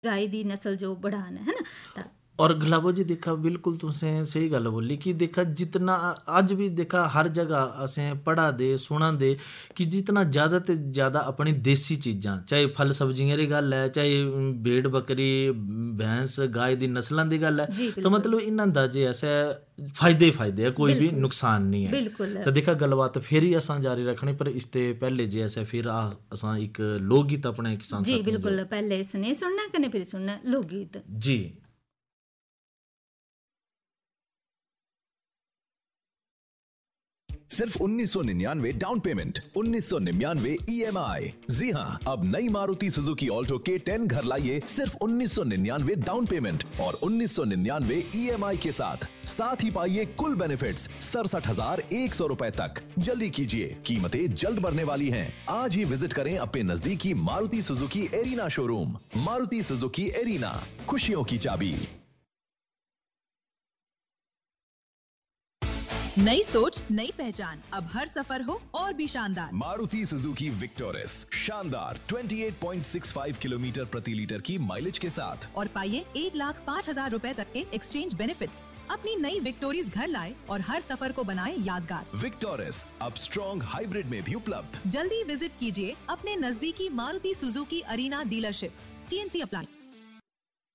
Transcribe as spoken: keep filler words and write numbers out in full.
गाय दी नस्ल जो बढ़ाना है ना ता और गुलाबो जी देखा बिल्कुल तुसें सही गल बोली कि देखा जितना अज भी देखा हर जगह असें पढ़ा दे सुना दे कि जितना ज़्यादा ते ज़्यादा अपनी देसी चीज़ां चाहे फल सब्जियां दी गल है चाहे भेड़ बकरी भैंस गाय दी नस्लां दी गल है जी, तो बिल्कुल। मतलब इन्हां दा जे ऐसे फायदे ही फायदे है कोई भी बिल्कुल, नुकसान नहीं है। बिल्कुल। तो देखा गलबात फिर ही असां जारी रखनी पर इसते पहले जे ऐसे फिर आ असां एक लोकगीत अपने किसान जी, साथियों जो बिल्कुल पहले इसने सुनना कने फिर सुनना लोकगीत। जी। सिर्फ उन्नीस सौ निन्यानवे डाउन पेमेंट, उन्नीस सौ निन्यानवे ईएमआई। जी हाँ, अब नई मारुति सुजुकी ऑल्टो के टेन घर लाइए सिर्फ उन्नीस सौ निन्यानवे डाउन पेमेंट और उन्नीस सौ निन्यानवे ईएमआई के साथ साथ ही पाइए कुल बेनिफिट्स सड़सठ हजार एक सौ रुपए तक। जल्दी कीजिए, कीमतें जल्द बढ़ने वाली हैं। आज ही विजिट करें अपने नजदीकी Maruti Suzuki arena showroom. Maruti Suzuki arena, खुशियों की चाबी। नई सोच नई पहचान, अब हर सफर हो और भी शानदार। मारुति सुजुकी विक्टोरिस, शानदार अट्ठाईस पॉइंट छह पाँच किलोमीटर प्रति लीटर की माइलेज के साथ और पाइए एक लाख पाँच हजार रुपए तक के एक्सचेंज बेनिफिट्स। अपनी नई विक्टोरिस घर लाए और हर सफर को बनाए यादगार। विक्टोरिस अब स्ट्रॉन्ग हाइब्रिड में भी उपलब्ध। जल्दी विजिट कीजिए अपने नजदीकी Maruti Suzuki arena dealership. TNC apply.